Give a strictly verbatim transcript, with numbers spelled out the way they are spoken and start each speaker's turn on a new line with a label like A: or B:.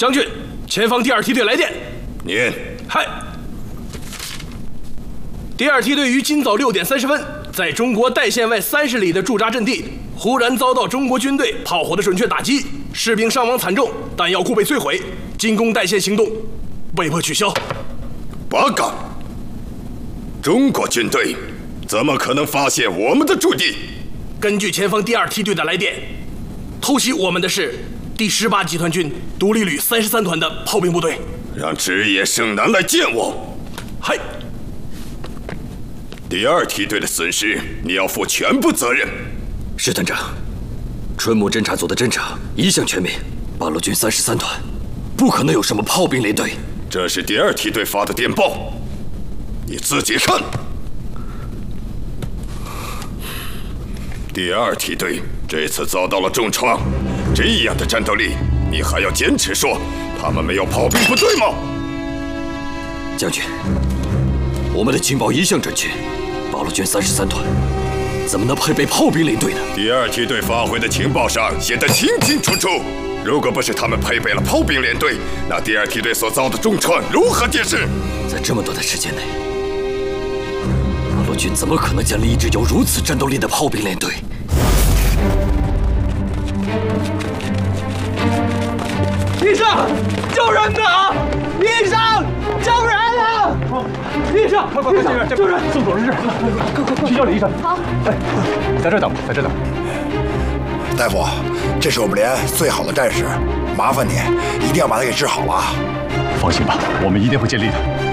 A: 将军，前方第二梯队来电。
B: 念。
A: 嗨。第二梯队于今早六点三十分，在中国代县外三十里的驻扎阵地，忽然遭到中国军队炮火的准确打击，士兵伤亡惨重，弹药库被摧毁，进攻代县行动被迫取消。
B: 八嘎！中国军队怎么可能发现我们的驻地？
A: 根据前方第二梯队的来电，偷袭我们的是第十八集团军独立旅三十三团的炮兵部队。
B: 让职业胜男来见我。
A: 嗨。
B: 第二梯队的损失，你要负全部责任。
C: 是团长，春木侦察组的侦察一向全面，八路军三十三团不可能有什么炮兵连队。
B: 这是第二梯队发的电报，你自己看。第二梯队这次遭到了重创，这样的战斗力，你还要坚持说他们没有炮兵部队吗？
C: 将军，我们的情报一向准确，八路军三十三团怎么能配备炮兵连队呢？
B: 第二梯队发回的情报上写得清清楚楚，如果不是他们配备了炮兵连队，那第二梯队所遭的重创如何解释？
C: 在这么短的时间内，八路军怎么可能建立一支有如此战斗力的炮兵连队？
D: 医生，救人呐！医生，救人啊！医生，快快快，救人！送手术室，快快快，去叫李医生。好。哎，在这等，在这等。
E: 大夫，这是我们连最好的战士，麻烦你一定要把他给治好了。
F: 放心吧，我们一定会尽力的。